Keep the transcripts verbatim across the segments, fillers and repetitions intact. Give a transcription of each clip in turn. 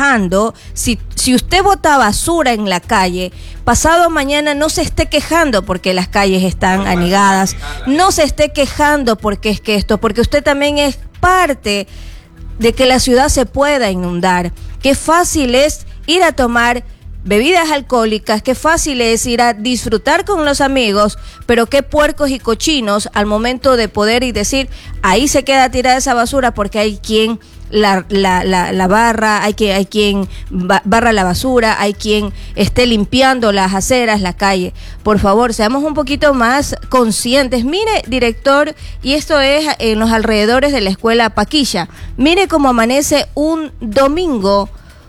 quejando. Si, si usted bota basura en la calle, pasado mañana no se esté quejando porque las calles están anegadas, no se esté quejando porque es que esto, porque usted también es parte de que la ciudad se pueda inundar. Qué fácil es ir a tomar bebidas alcohólicas, qué fácil es ir a disfrutar con los amigos, pero qué puercos y cochinos al momento de poder y decir, ahí se queda tirada esa basura porque hay quien la, la, la, la barra, hay, que, hay quien barra la basura, hay quien esté limpiando las aceras, la calle. Por favor, seamos un poquito más conscientes. Mire, director, y esto es en los alrededores de la escuela Paquilla, mire cómo amanece un domingo,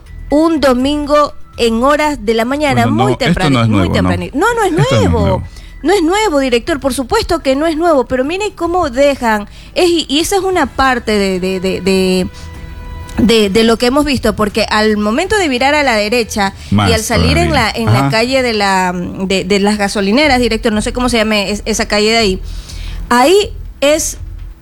un domingo en horas de la mañana, bueno, no, muy temprano, no muy temprano. No, no, no es nuevo. No es nuevo. No es nuevo, director, por supuesto que no es nuevo, pero mire cómo dejan, es, y esa es una parte de, de, de, de, de, de lo que hemos visto, porque al momento de virar a la derecha Más y al salir todavía. en la en Ajá. la calle de la de, de las gasolineras, director, no sé cómo se llame es, esa calle de ahí, ahí es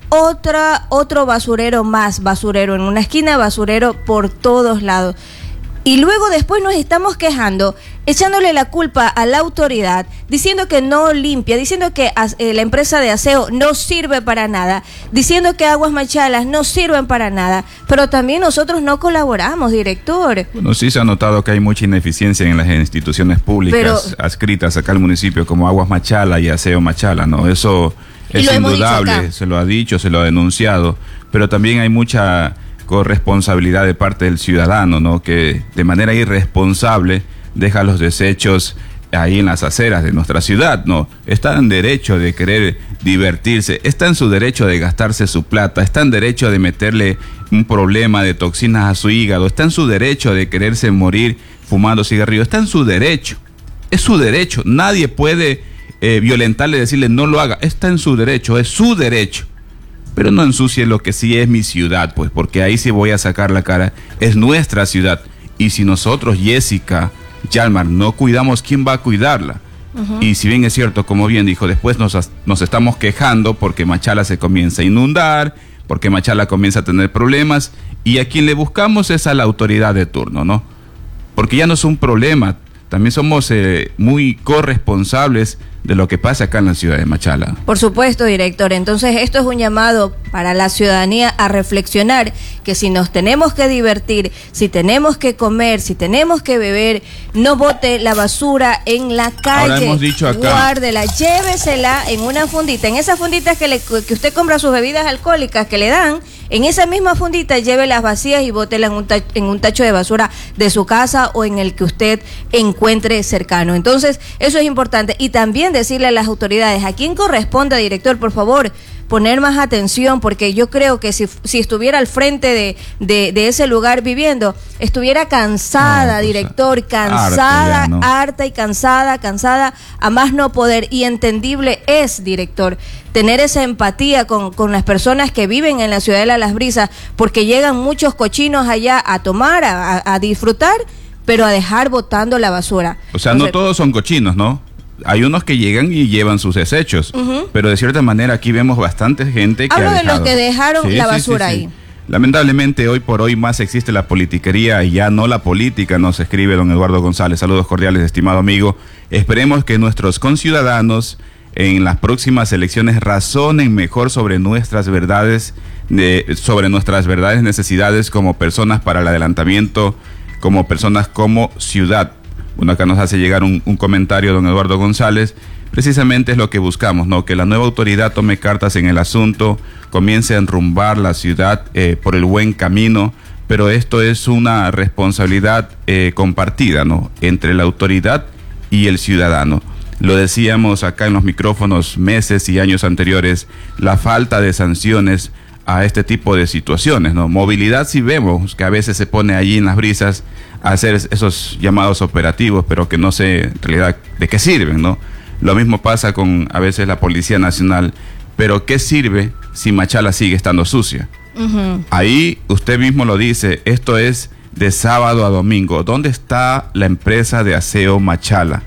otra otro basurero más, basurero en una esquina, basurero por todos lados. Y luego después nos estamos quejando, echándole la culpa a la autoridad, diciendo que no limpia, diciendo que eh, la empresa de aseo no sirve para nada, diciendo que Aguas Machalas no sirven para nada, pero también nosotros no colaboramos, director. Bueno, sí se ha notado que hay mucha ineficiencia en las instituciones públicas pero, adscritas acá al municipio, como Aguas Machala y Aseo Machala, ¿no? Eso es indudable, se lo ha dicho, se lo ha denunciado, pero también hay mucha corresponsabilidad de parte del ciudadano, ¿no? Que de manera irresponsable deja los desechos ahí en las aceras de nuestra ciudad, ¿no? Está en derecho de querer divertirse, está en su derecho de gastarse su plata, está en derecho de meterle un problema de toxinas a su hígado, está en su derecho de quererse morir fumando cigarrillos, está en su derecho, es su derecho, nadie puede eh, violentarle, decirle no lo haga, está en su derecho, es su derecho. Pero no ensucie lo que sí es mi ciudad, pues, porque ahí sí voy a sacar la cara. Es nuestra ciudad. Y si nosotros, Jessica, Yalmar, no cuidamos, ¿quién va a cuidarla? Uh-huh. Y si bien es cierto, como bien dijo, después nos, nos estamos quejando porque Machala se comienza a inundar, porque Machala comienza a tener problemas, y a quien le buscamos es a la autoridad de turno, ¿no? Porque ya no es un problema, también somos eh, muy corresponsables de lo que pasa acá en la ciudad de Machala. Por supuesto, director. Entonces, esto es un llamado para la ciudadanía a reflexionar que si nos tenemos que divertir, si tenemos que comer, si tenemos que beber, no bote la basura en la calle. Ahora hemos dicho acá, guárdela, llévesela en una fundita. En esas funditas que, le, que usted compra sus bebidas alcohólicas que le dan, en esa misma fundita llévelas vacías y bótela en un, tacho, en un tacho de basura de su casa o en el que usted encuentre cercano. Entonces, eso es importante. Y también decirle a las autoridades, a quien corresponda, director, por favor, poner más atención, porque yo creo que si, si estuviera al frente de, de, de ese lugar viviendo, estuviera cansada, no, pues, director, cansada, harta, ¿no? harta y cansada, cansada, a más no poder, y entendible es, director, tener esa empatía con, con las personas que viven en la ciudad de Las Brisas, porque llegan muchos cochinos allá a tomar, a, a, a disfrutar, pero a dejar botando la basura. O sea, Entonces, no todos son cochinos, ¿no? Hay unos que llegan y llevan sus desechos, uh-huh. pero de cierta manera aquí vemos bastante gente que Hablo ha dejado. de los que dejaron sí, la basura sí, sí, sí. ahí. Lamentablemente hoy por hoy más existe la politiquería y ya no la política, nos escribe don Eduardo González. Saludos cordiales, estimado amigo. Esperemos que nuestros conciudadanos en las próximas elecciones razonen mejor sobre nuestras verdades, de, sobre nuestras verdades necesidades como personas para el adelantamiento, como personas como ciudad. Bueno, acá nos hace llegar un, un comentario don Eduardo González. Precisamente es lo que buscamos, ¿no? Que la nueva autoridad tome cartas en el asunto, comience a enrumbar la ciudad eh, por el buen camino, pero esto es una responsabilidad eh, compartida, ¿no? Entre la autoridad y el ciudadano. Lo decíamos acá en los micrófonos meses y años anteriores, la falta de sanciones a este tipo de situaciones, ¿no? Movilidad sí vemos que a veces se pone allí en Las Brisas a hacer esos llamados operativos, pero que no sé en realidad de qué sirven, ¿no? Lo mismo pasa con a veces la Policía Nacional, pero ¿qué sirve si Machala sigue estando sucia? Uh-huh. Ahí usted mismo lo dice, esto es de sábado a domingo. ¿Dónde está la empresa de aseo Machala?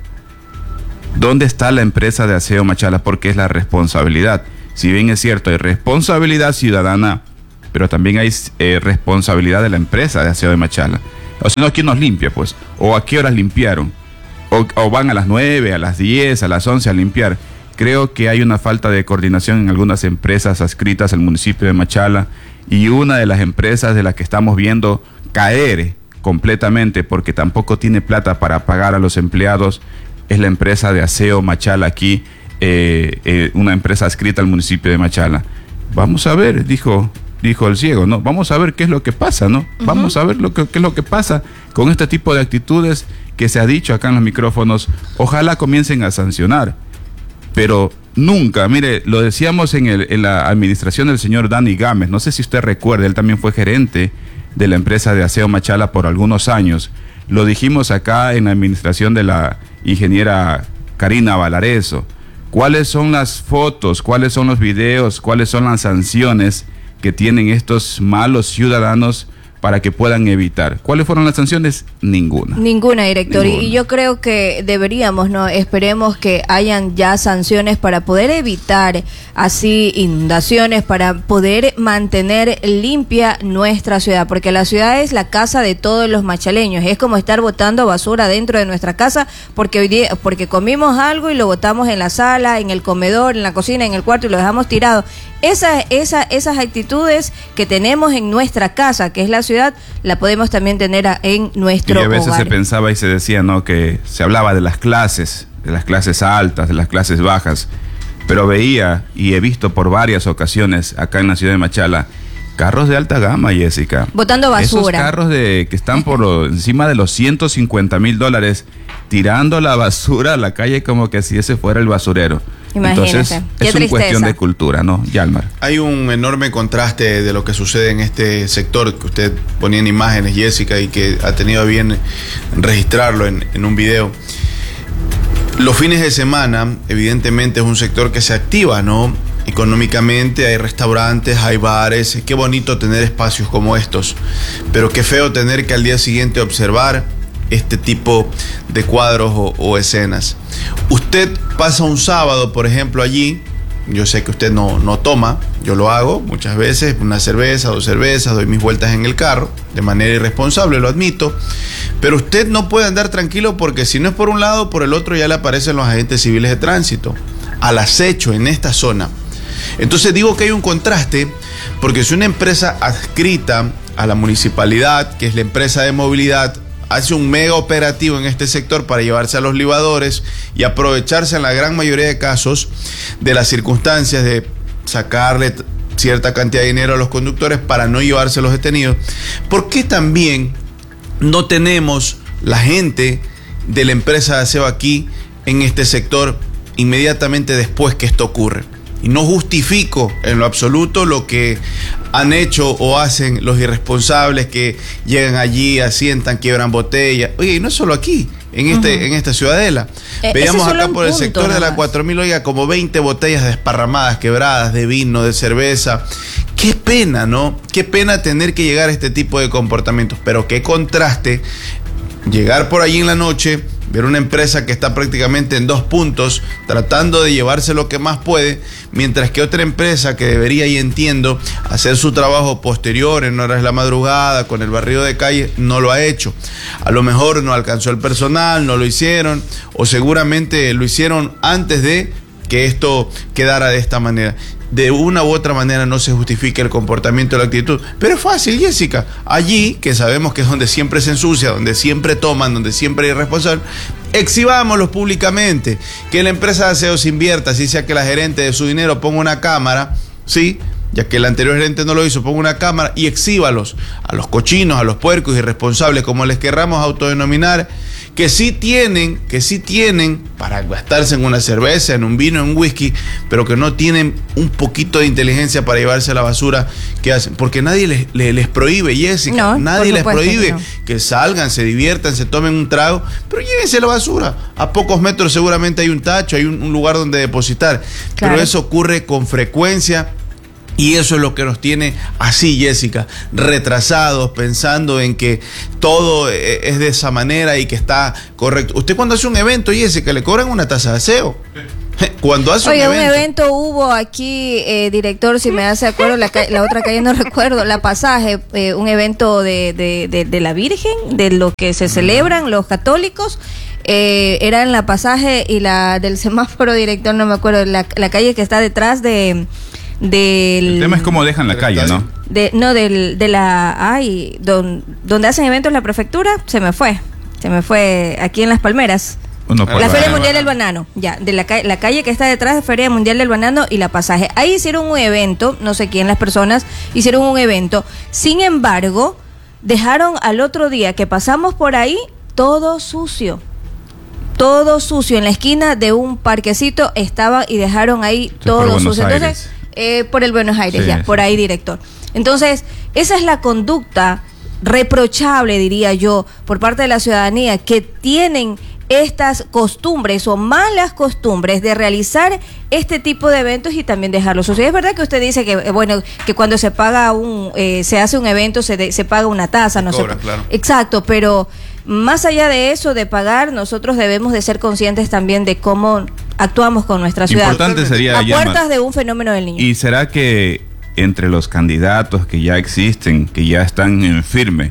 ¿Dónde está la empresa de aseo Machala? Porque es la responsabilidad. Si bien es cierto, hay responsabilidad ciudadana, pero también hay eh, responsabilidad de la empresa de aseo de Machala. O si no, ¿quién nos limpia, pues? ¿O a qué horas limpiaron? O, o van a las nueve, a las diez, a las once a limpiar. Creo que hay una falta de coordinación en algunas empresas adscritas al municipio de Machala, y una de las empresas de las que estamos viendo caer completamente porque tampoco tiene plata para pagar a los empleados es la empresa de aseo Machala aquí, eh, eh, una empresa adscrita al municipio de Machala. Vamos a ver, dijo, dijo el ciego, ¿no? Vamos a ver qué es lo que pasa, ¿no? Uh-huh. Vamos a ver lo que, qué es lo que pasa con este tipo de actitudes que se ha dicho acá en los micrófonos. Ojalá comiencen a sancionar, pero nunca, mire, lo decíamos en, el, en la administración del señor Dani Gámez, no sé si usted recuerda, él también fue gerente de la empresa de aseo Machala por algunos años. Lo dijimos acá en la administración de la ingeniera Karina Valareso. ¿Cuáles son las fotos, cuáles son los videos, cuáles son las sanciones que tienen estos malos ciudadanos para que puedan evitar? ¿Cuáles fueron las sanciones? Ninguna. Ninguna, director. Ninguna. Y yo creo que deberíamos, ¿no? Esperemos que hayan ya sanciones para poder evitar así inundaciones, para poder mantener limpia nuestra ciudad, porque la ciudad es la casa de todos los machaleños. Es como estar botando basura dentro de nuestra casa porque hoy día, porque comimos algo y lo botamos en la sala, en el comedor, en la cocina, en el cuarto y lo dejamos tirado. Esa, esa, esas actitudes que tenemos en nuestra casa, que es la ciudad, la podemos también tener a, en nuestro hogar. Y a veces hogar. Se pensaba y se decía, ¿no?, que se hablaba de las clases, de las clases altas, de las clases bajas, pero veía y he visto por varias ocasiones acá en la ciudad de Machala carros de alta gama, Jessica. Botando basura. Esos carros de que están por lo, encima de los ciento cincuenta mil dólares, tirando la basura a la calle como que si ese fuera el basurero. Imagínate. Entonces, Qué es una tristeza. cuestión de cultura, ¿no, Yalmar? Hay un enorme contraste de lo que sucede en este sector, que usted ponía en imágenes, Jessica, y que ha tenido a bien registrarlo en, en un video. Los fines de semana, evidentemente, es un sector que se activa, ¿no? Económicamente, hay restaurantes, hay bares. Qué bonito tener espacios como estos, pero qué feo tener que al día siguiente observar este tipo de cuadros o, o escenas. Usted pasa un sábado, por ejemplo, allí. Yo sé que usted no, no toma, yo lo hago muchas veces, una cerveza, dos cervezas, doy mis vueltas en el carro, de manera irresponsable, lo admito, pero usted no puede andar tranquilo porque si no es por un lado, por el otro ya le aparecen los agentes civiles de tránsito, al acecho en esta zona. Entonces digo que hay un contraste, porque si una empresa adscrita a la municipalidad, que es la empresa de movilidad, hace un mega operativo en este sector para llevarse a los libadores y aprovecharse en la gran mayoría de casos de las circunstancias de sacarle cierta cantidad de dinero a los conductores para no llevarse a los detenidos, ¿por qué también no tenemos la gente de la empresa de aseo aquí en este sector inmediatamente después que esto ocurre? Y no justifico en lo absoluto lo que han hecho o hacen los irresponsables que llegan allí, asientan, quiebran botellas. Oye, y no es solo aquí, en, este, uh-huh. en esta ciudadela. Eh, Veíamos acá por el punto, sector de la cuatro mil, oiga, como veinte botellas desparramadas, quebradas, de vino, de cerveza. Qué pena, ¿no? Qué pena tener que llegar a este tipo de comportamientos. Pero qué contraste llegar por allí en la noche, ver una empresa que está prácticamente en dos puntos, tratando de llevarse lo que más puede, mientras que otra empresa que debería, y entiendo, hacer su trabajo posterior en horas de la madrugada, con el barrido de calle, no lo ha hecho. A lo mejor no alcanzó el personal, no lo hicieron, o seguramente lo hicieron antes de que esto quedara de esta manera. De una u otra manera no se justifica el comportamiento, la actitud, pero es fácil, Jessica. Allí, que sabemos que es donde siempre se ensucia, donde siempre toman, donde siempre hay irresponsables, exhibámoslos públicamente, que la empresa de aseo se invierta, así sea que la gerente de su dinero ponga una cámara, ¿sí?, ya que el anterior gerente no lo hizo, ponga una cámara y exhíbalos a los cochinos, a los puercos irresponsables, como les querramos autodenominar, que sí tienen, que sí tienen para gastarse en una cerveza, en un vino, en un whisky, pero que no tienen un poquito de inteligencia para llevarse a la basura que hacen, porque nadie les, les, les prohíbe, Jessica, no, nadie les prohíbe que, no. que salgan, se diviertan, se tomen un trago, pero llévense la basura. A pocos metros seguramente hay un tacho, hay un, un lugar donde depositar, claro. Pero eso ocurre con frecuencia. Y eso es lo que nos tiene así, Jessica, retrasados, pensando en que todo es de esa manera y que está correcto. Usted cuando hace un evento, Jessica, le cobran una tasa de aseo. Cuando hace Oye, un evento, un evento hubo aquí, eh, director, si me hace acuerdo, la, ca- la otra calle no recuerdo, La Pasaje, eh, un evento de, de, de, de la Virgen, de lo que se celebran los católicos, eh, era en La Pasaje y la del semáforo, director, no me acuerdo, la, la calle que está detrás de... Del, El tema es cómo dejan la calle, ¿no? De, no, del, de la... Ay, don, donde hacen eventos la prefectura, se me fue, se me fue, aquí en Las Palmeras. Uno por La ahí. Feria Mundial del Banano, ya, de la, ca- la calle que está detrás de Feria Mundial del Banano y La Pasaje. Ahí hicieron un evento, no sé quién, las personas hicieron un evento. Sin embargo, dejaron al otro día que pasamos por ahí todo sucio. Todo sucio. En la esquina de un parquecito estaba y dejaron ahí por todo Buenos sucio. Entonces, Aires. eh, por el Buenos Aires, Sí, ya, sí. por ahí, director. Entonces, esa es la conducta reprochable, diría yo, por parte de la ciudadanía, que tienen estas costumbres o malas costumbres de realizar este tipo de eventos y también dejarlos sucios. Es verdad que usted dice que eh, bueno, que cuando se paga un eh, se hace un evento se, de, se paga una tasa, no cobran, sé, claro. exacto, pero más allá de eso de pagar, nosotros debemos de ser conscientes también de cómo actuamos con nuestra ciudad. Importante sería a llamar. puertas de un fenómeno del niño. ¿Y será que entre los candidatos que ya existen, que ya están en firme,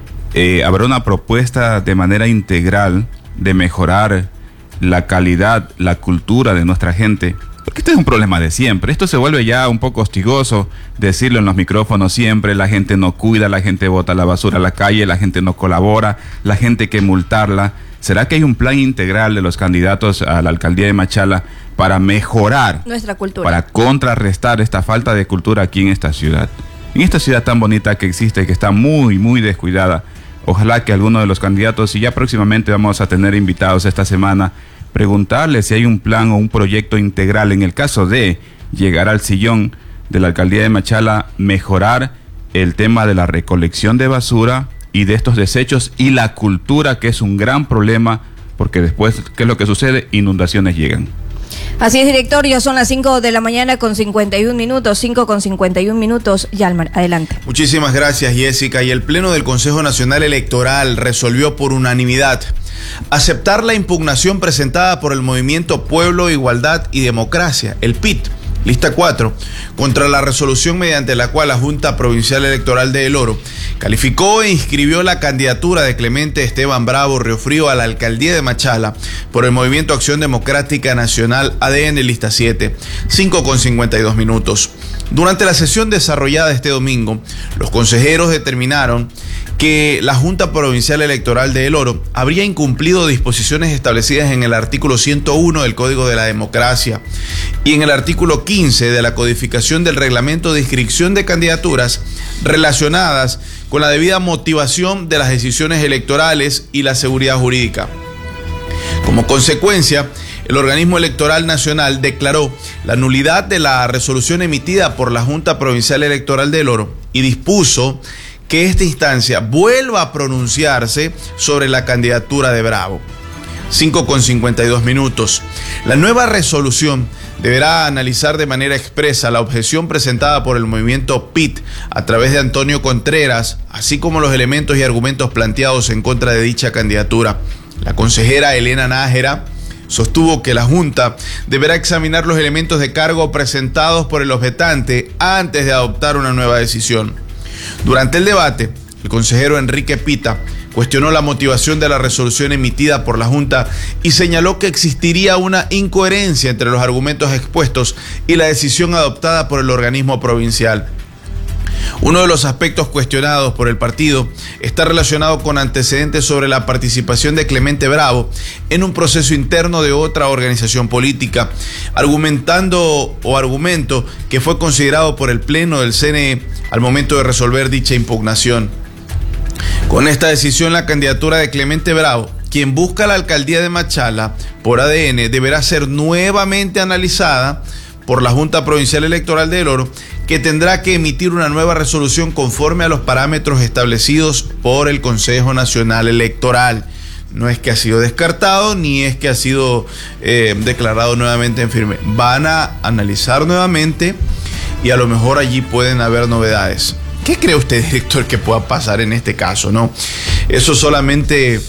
eh, habrá una propuesta de manera integral de mejorar la calidad, la cultura de nuestra gente? Porque este es un problema de siempre. Esto se vuelve ya un poco hostigoso decirlo en los micrófonos siempre. La gente no cuida, la gente bota la basura a la calle, la gente no colabora, la gente hay que multarla. ¿Será que hay un plan integral de los candidatos a la alcaldía de Machala para mejorar, Nuestra cultura. para contrarrestar esta falta de cultura aquí en esta ciudad? En esta ciudad tan bonita que existe, que está muy, muy descuidada. Ojalá que alguno de los candidatos, y ya próximamente vamos a tener invitados esta semana, preguntarles si hay un plan o un proyecto integral en el caso de llegar al sillón de la alcaldía de Machala, mejorar el tema de la recolección de basura y de estos desechos y la cultura, que es un gran problema, porque después, ¿qué es lo que sucede? Inundaciones llegan. Así es, director, ya son las cinco de la mañana con cincuenta y un minutos, cinco con cincuenta y un minutos. Yalmar, adelante. Muchísimas gracias, Jessica. Y el Pleno del Consejo Nacional Electoral resolvió por unanimidad aceptar la impugnación presentada por el Movimiento Pueblo, Igualdad y Democracia, el P I T, lista cuatro, contra la resolución mediante la cual la Junta Provincial Electoral de El Oro calificó e inscribió la candidatura de Clemente Esteban Bravo Riofrío a la alcaldía de Machala por el Movimiento Acción Democrática Nacional A D N, lista siete, cinco con cincuenta y dos minutos. Durante la sesión desarrollada este domingo, los consejeros determinaron que la Junta Provincial Electoral de El Oro habría incumplido disposiciones establecidas en el artículo ciento uno del Código de la Democracia y en el artículo quince de la codificación del Reglamento de Inscripción de Candidaturas relacionadas con la debida motivación de las decisiones electorales y la seguridad jurídica. Como consecuencia, el organismo electoral nacional declaró la nulidad de la resolución emitida por la Junta Provincial Electoral de El Oro y dispuso que esta instancia vuelva a pronunciarse sobre la candidatura de Bravo. cinco con cincuenta y dos minutos. La nueva resolución deberá analizar de manera expresa la objeción presentada por el movimiento P I T a través de Antonio Contreras, así como los elementos y argumentos planteados en contra de dicha candidatura. La consejera Elena Nájera sostuvo que la Junta deberá examinar los elementos de cargo presentados por el objetante antes de adoptar una nueva decisión. Durante el debate, el consejero Enrique Pita cuestionó la motivación de la resolución emitida por la Junta y señaló que existiría una incoherencia entre los argumentos expuestos y la decisión adoptada por el organismo provincial. Uno de los aspectos cuestionados por el partido está relacionado con antecedentes sobre la participación de Clemente Bravo en un proceso interno de otra organización política, argumentando o argumento que fue considerado por el Pleno del C N E al momento de resolver dicha impugnación. Con esta decisión, la candidatura de Clemente Bravo, quien busca la alcaldía de Machala por A D N, deberá ser nuevamente analizada por la Junta Provincial Electoral de El Oro, que tendrá que emitir una nueva resolución conforme a los parámetros establecidos por el Consejo Nacional Electoral. No es que ha sido descartado, ni es que ha sido eh, declarado nuevamente en firme. Van a analizar nuevamente y a lo mejor allí pueden haber novedades. ¿Qué cree usted, director, que pueda pasar en este caso, no? Eso solamente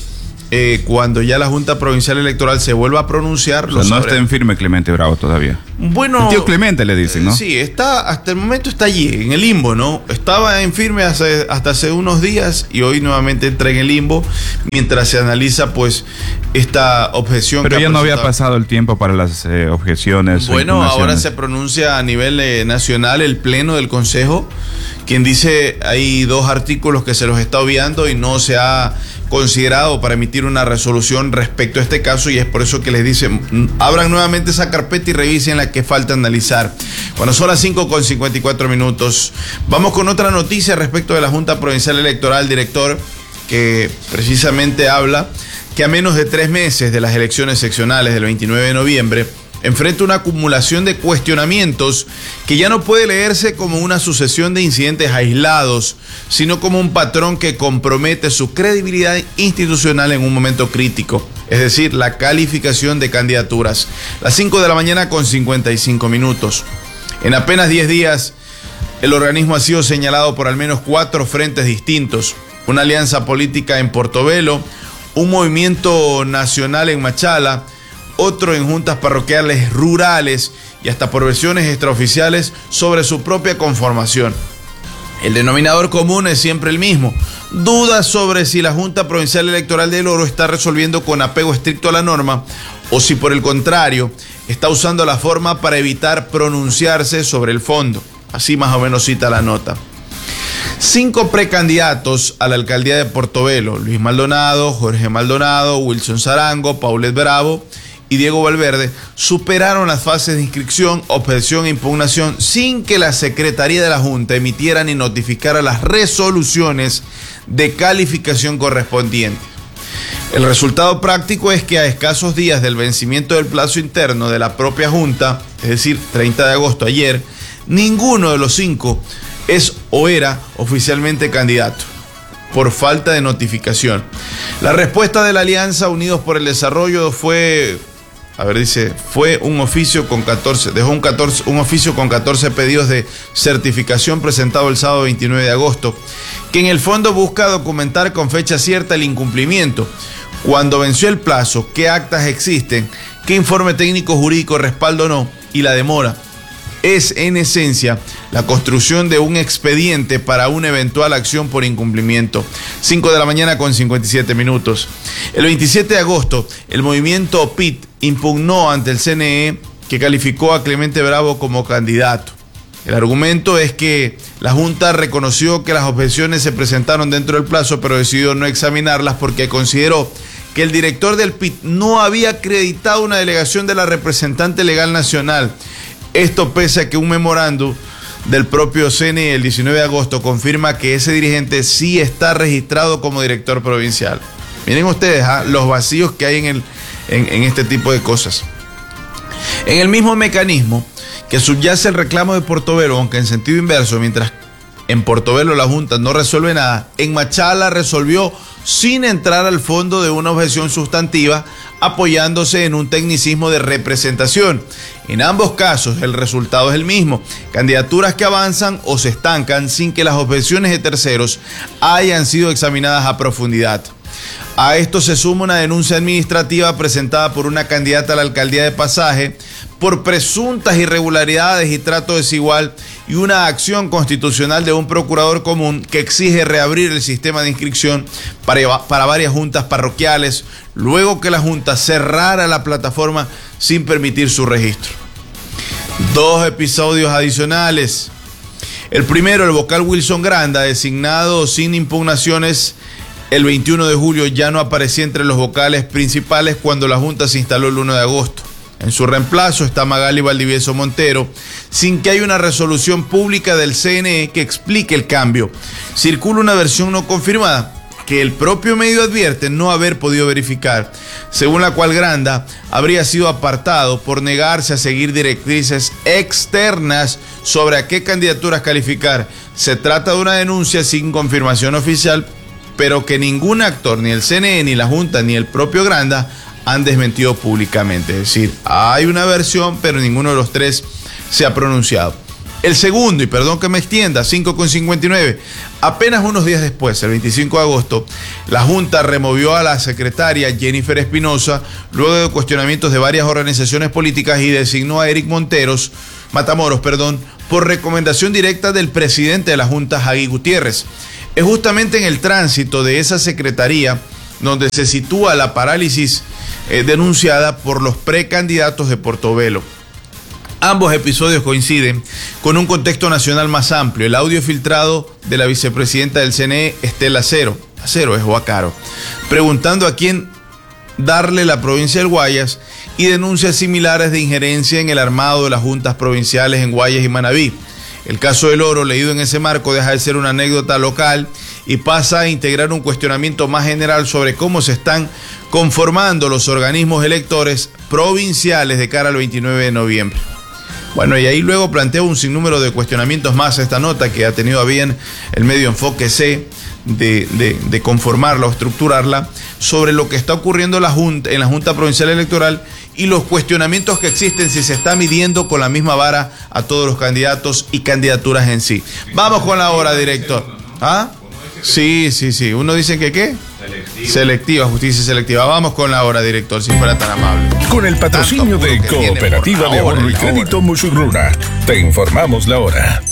eh, cuando ya la Junta Provincial Electoral se vuelva a pronunciar. O sea, no está en firme Clemente Bravo todavía. Bueno, el tío Clemente le dicen, ¿no? Sí, está, hasta el momento está allí, en el limbo, ¿no? Estaba en firme hace, hasta hace unos días y hoy nuevamente entra en el limbo mientras se analiza, pues, esta objeción. Pero que ya ha no había presentado. pasado el tiempo para las eh, objeciones. Bueno, ahora se pronuncia a nivel eh, nacional el Pleno del Consejo, quien dice hay dos artículos que se los está obviando y no se ha considerado para emitir una resolución respecto a este caso, y es por eso que les dicen abran nuevamente esa carpeta y revisen la que falta analizar. Cuando son las cinco con cincuenta y cuatro minutos, vamos con otra noticia respecto de la Junta Provincial Electoral, director, que precisamente habla que a menos de tres meses de las elecciones seccionales del veintinueve de noviembre, enfrenta una acumulación de cuestionamientos que ya no puede leerse como una sucesión de incidentes aislados, sino como un patrón que compromete su credibilidad institucional en un momento crítico, es decir, la calificación de candidaturas. Las cinco de la mañana con cincuenta y cinco minutos. En apenas diez días, el organismo ha sido señalado por al menos cuatro frentes distintos: una alianza política en Portobelo, un movimiento nacional en Machala, otro en juntas parroquiales rurales y hasta por versiones extraoficiales sobre su propia conformación. El denominador común es siempre el mismo: dudas sobre si la Junta Provincial Electoral del Oro está resolviendo con apego estricto a la norma o si por el contrario está usando la forma para evitar pronunciarse sobre el fondo. Así más o menos cita la nota. Cinco precandidatos a la alcaldía de Portobelo: Luis Maldonado, Jorge Maldonado, Wilson Sarango, Paulet Bravo y Diego Valverde, superaron las fases de inscripción, objeción e impugnación sin que la Secretaría de la Junta emitiera ni notificara las resoluciones de calificación correspondientes. El resultado práctico es que a escasos días del vencimiento del plazo interno de la propia Junta, es decir, treinta de agosto, ayer, ninguno de los cinco es o era oficialmente candidato, por falta de notificación. La respuesta de la Alianza Unidos por el Desarrollo fue... A ver, dice, fue un oficio con catorce, dejó un, catorce, un oficio con catorce pedidos de certificación presentado el sábado veintinueve de agosto, que en el fondo busca documentar con fecha cierta el incumplimiento, cuando venció el plazo, qué actas existen, qué informe técnico jurídico respaldo o no, y la demora. Es en esencia la construcción de un expediente para una eventual acción por incumplimiento. cinco de la mañana con cincuenta y siete minutos. El veintisiete de agosto, el movimiento P I T impugnó ante el C N E, que calificó a Clemente Bravo como candidato. El argumento es que la Junta reconoció que las objeciones se presentaron dentro del plazo, pero decidió no examinarlas porque consideró que el director del P I T no había acreditado una delegación de la representante legal nacional. Esto pese a que un memorándum del propio C N E el diecinueve de agosto confirma que ese dirigente sí está registrado como director provincial. Miren ustedes ¿eh? los vacíos que hay en, el, en, en este tipo de cosas. En el mismo mecanismo que subyace el reclamo de Portobelo, aunque en sentido inverso, mientras en Portobelo la Junta no resuelve nada, en Machala resolvió sin entrar al fondo de una objeción sustantiva, apoyándose en un tecnicismo de representación. En ambos casos el resultado es el mismo: candidaturas que avanzan o se estancan sin que las objeciones de terceros hayan sido examinadas a profundidad. A esto se suma una denuncia administrativa presentada por una candidata a la alcaldía de Pasaje por presuntas irregularidades y trato desigual, y una acción constitucional de un procurador común que exige reabrir el sistema de inscripción para, para varias juntas parroquiales, luego que la Junta cerrara la plataforma sin permitir su registro. Dos episodios adicionales. El primero, el vocal Wilson Granda, designado sin impugnaciones el veintiuno de julio, ya no aparecía entre los vocales principales cuando la Junta se instaló el uno de agosto. En su reemplazo está Magali Valdivieso Montero, sin que haya una resolución pública del C N E que explique el cambio. Circula una versión no confirmada que el propio medio advierte no haber podido verificar, según la cual Granda habría sido apartado por negarse a seguir directrices externas sobre a qué candidaturas calificar. Se trata de una denuncia sin confirmación oficial, pero que ningún actor, ni el C N E, ni la Junta, ni el propio Granda, han desmentido públicamente. Es decir, hay una versión, pero ninguno de los tres se ha pronunciado. El segundo, y perdón que me extienda, cinco con cincuenta y nueve, apenas unos días después, el veinticinco de agosto, la Junta removió a la secretaria Jennifer Espinosa luego de cuestionamientos de varias organizaciones políticas y designó a Eric Monteros, Matamoros, perdón, por recomendación directa del presidente de la Junta, Hagui Gutiérrez. Es justamente en el tránsito de esa secretaría donde se sitúa la parálisis eh, denunciada por los precandidatos de Portobelo. Ambos episodios coinciden con un contexto nacional más amplio. El audio filtrado de la vicepresidenta del C N E, Estela Acero, Acero es Huacaro, preguntando a quién darle la provincia del Guayas, y denuncias similares de injerencia en el armado de las juntas provinciales en Guayas y Manabí. El caso del oro, leído en ese marco, deja de ser una anécdota local y pasa a integrar un cuestionamiento más general sobre cómo se están conformando los organismos electores provinciales de cara al veintinueve de noviembre. Bueno, y ahí luego planteo un sinnúmero de cuestionamientos más a esta nota que ha tenido a bien el medio Enfoque C de, de, de conformarla o estructurarla sobre lo que está ocurriendo en la, junta, en la Junta Provincial Electoral y los cuestionamientos que existen si se está midiendo con la misma vara a todos los candidatos y candidaturas en sí. Vamos con la hora, director. ¿Ah? Sí, sí, sí. Uno dice que ¿qué? Selectiva. Selectiva, justicia selectiva. Vamos con la hora, director, si fuera tan amable. Con el patrocinio de Cooperativa de Ahorro y Crédito Musurruna, te informamos la hora.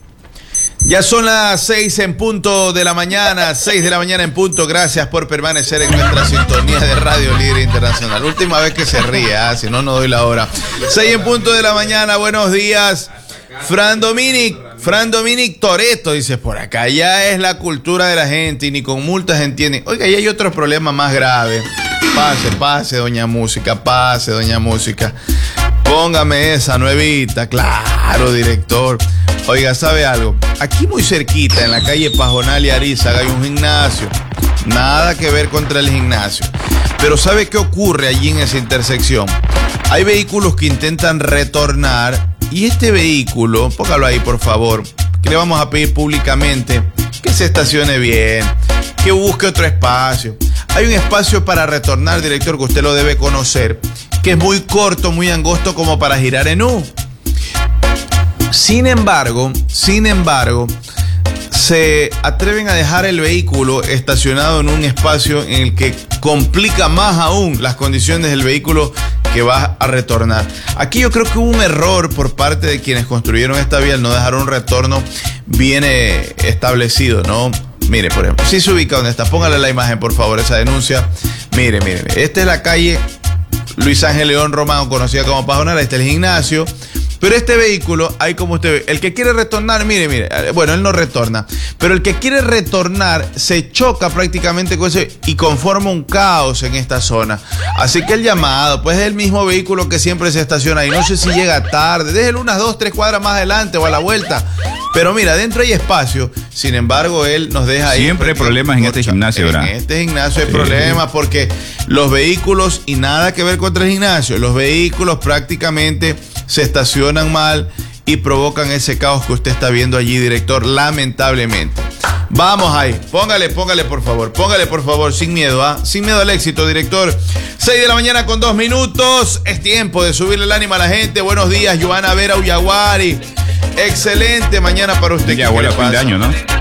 Ya son las seis en punto de la mañana, seis de la mañana en punto. Gracias por permanecer en nuestra sintonía de Radio Líder Internacional. Última vez que se ríe, ¿eh? Si no, no doy la hora. seis en punto de la mañana, buenos días. Fran Dominic, Fran Dominic Toretto dice, por acá ya es la cultura de la gente y ni con multas entienden. Oiga, y hay otros problemas más graves. Pase, pase, doña Música, pase, doña Música. Póngame esa nuevita, claro, director. Oiga, ¿sabe algo? Aquí muy cerquita, en la calle Pajonal y Arizaga, hay un gimnasio. Nada que ver contra el gimnasio. Pero ¿sabe qué ocurre allí en esa intersección? Hay vehículos que intentan retornar y este vehículo, póngalo ahí por favor, que le vamos a pedir públicamente que se estacione bien, que busque otro espacio. Hay un espacio para retornar, director, que usted lo debe conocer, que es muy corto, muy angosto como para girar en U. Sin embargo, sin embargo, se atreven a dejar el vehículo estacionado en un espacio en el que complica más aún las condiciones del vehículo que va a retornar. Aquí yo creo que hubo un error por parte de quienes construyeron esta vía al no dejar un retorno bien eh, establecido, ¿no? Mire, por ejemplo, si se ubica donde está, póngale la imagen, por favor, esa denuncia. Mire, mire, mire. Esta es la calle Luis Ángel León Román, conocida como Pajonal, este es el gimnasio. Pero este vehículo, ahí como usted ve, el que quiere retornar, mire, mire, bueno, él no retorna, pero el que quiere retornar se choca prácticamente con eso y conforma un caos en esta zona. Así que el llamado, pues es el mismo vehículo que siempre se estaciona ahí. No sé si llega tarde, déjelo unas dos, tres cuadras más adelante o a la vuelta. Pero mira, dentro hay espacio, sin embargo, él nos deja ahí. Siempre hay problemas en este gimnasio, ¿verdad? En este gimnasio hay problemas porque los vehículos, y nada que ver contra el gimnasio, los vehículos prácticamente se estacionan mal y provocan ese caos que usted está viendo allí, director, lamentablemente. Vamos ahí, póngale, póngale por favor, póngale por favor, sin miedo, ¿ah? Sin miedo al éxito, director. seis de la mañana con dos minutos, es tiempo de subirle el ánimo a la gente. Buenos días, Joana Vera Uyaguari. Excelente mañana para usted. Ya huele a fin de año, ¿no?